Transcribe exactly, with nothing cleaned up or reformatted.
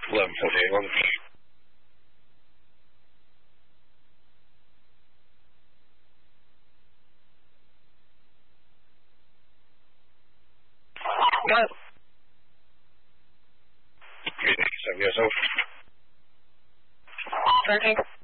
eleven forty-eight on the Got it. three ninety-seven, yes, over. Perfect.